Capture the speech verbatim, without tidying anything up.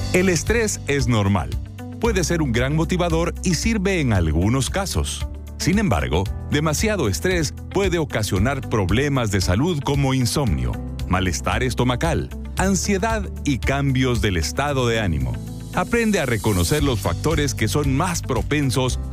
El estrés es normal. Puede ser un gran motivador y sirve en algunos casos. Sin embargo, demasiado estrés puede ocasionar problemas de salud como insomnio, malestar estomacal, ansiedad y cambios del estado de ánimo. Aprende a reconocer los factores que son más propensos